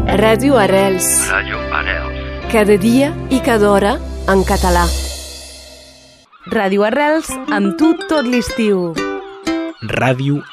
Ràdio Arrels. Ràdio Arrels. Cada dia i cada hora en català. Ràdio Arrels, amb tu tot l'estiu. Ràdio